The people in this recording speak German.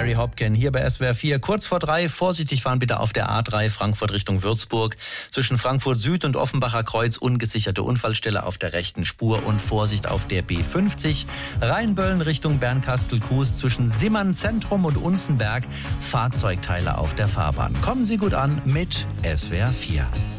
Mary Hopkin hier bei SWR 4. Kurz vor 3, vorsichtig fahren bitte auf der A3 Frankfurt Richtung Würzburg. Zwischen Frankfurt Süd und Offenbacher Kreuz ungesicherte Unfallstelle auf der rechten Spur und Vorsicht auf der B50. Rheinböllen Richtung Bernkastel-Kues zwischen Simmern Zentrum und Unzenberg. Fahrzeugteile auf der Fahrbahn. Kommen Sie gut an mit SWR 4.